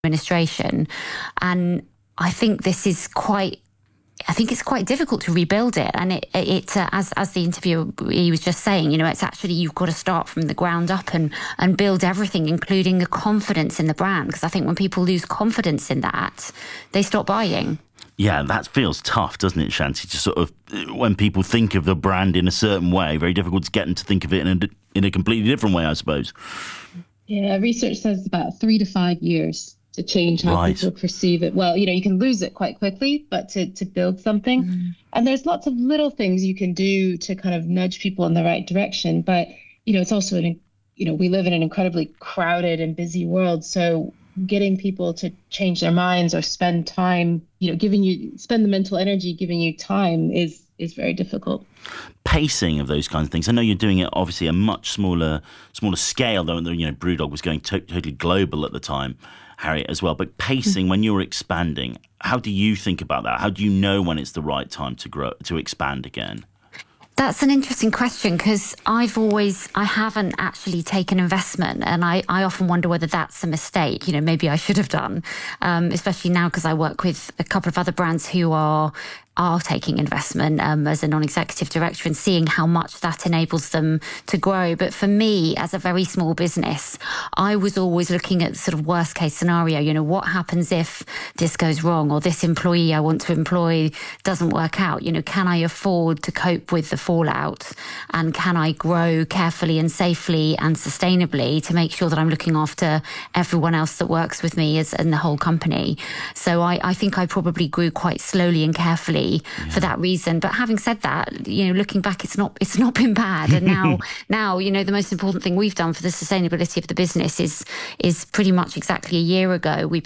administration. And I think it's quite difficult to rebuild it. And as the interviewee was just saying, it's actually, you've got to start from the ground up and build everything, including the confidence in the brand. Because I think when people lose confidence in that, they stop buying. Yeah, that feels tough, doesn't it, Shanti? Just sort of, when people think of the brand in a certain way, very difficult to get them to think of it in a completely different way, I suppose. Yeah, research says about 3 to 5 years to change how people perceive it. Well, you can lose it quite quickly, but to build something. And there's lots of little things you can do to kind of nudge people in the right direction. But, it's also, we live in an incredibly crowded and busy world. So getting people to change their minds or spend time, spend the mental energy giving you time is very difficult. Pacing of those kinds of things. I know you're doing it obviously a much smaller scale, though. BrewDog was going totally global at the time, Harriet, as well. But pacing, when you're expanding, how do you think about that? How do you know when it's the right time to expand again? That's an interesting question, because I haven't actually taken investment, and I often wonder whether that's a mistake. Maybe I should have done, especially now because I work with a couple of other brands who are taking investment as a non-executive director, and seeing how much that enables them to grow. But for me, as a very small business, I was always looking at sort of worst case scenario. What happens if this goes wrong, or this employee I want to employ doesn't work out? Can I afford to cope with the fallout, and can I grow carefully and safely and sustainably to make sure that I'm looking after everyone else that works with me and the whole company? So I think I probably grew quite slowly and carefully for that reason. But having said that, looking back, it's not been bad. And now, the most important thing we've done for the sustainability of the business is pretty much exactly a year ago, we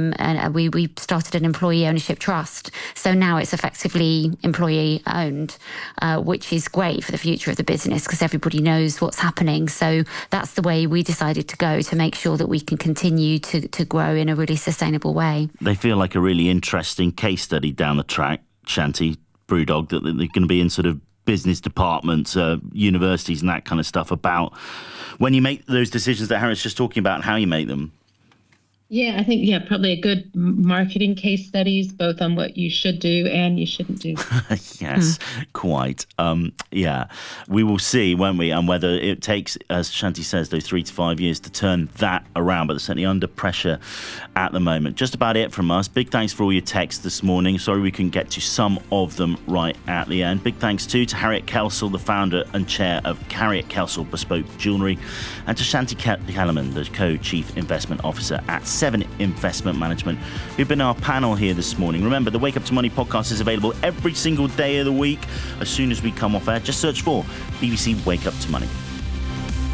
started an employee ownership trust. So now it's effectively employee owned, which is great for the future of the business because everybody knows what's happening. So that's the way we decided to go, to make sure that we can continue to grow in a really sustainable way. They feel like a really interesting case study down the track, Shanti, BrewDog, that they're going to be in sort of business departments, universities and that kind of stuff, about when you make those decisions that Harriet's just talking about and how you make them. Yeah, I think, probably a good marketing case studies, both on what you should do and you shouldn't do. Yes, quite. We will see, won't we? And whether it takes, as Shanti says, those 3 to 5 years to turn that around, but they're certainly under pressure at the moment. Just about it from us. Big thanks for all your texts this morning. Sorry we couldn't get to some of them right at the end. Big thanks too to Harriet Kelsall, the founder and chair of Harriet Kelsall Bespoke Jewellery, and to Shanti Kellerman, the co-chief investment officer at Seven Investment Management, who've been our panel here this morning. Remember, the Wake Up to Money podcast is available every single day of the week. As soon as we come off air, just search for BBC Wake Up to Money.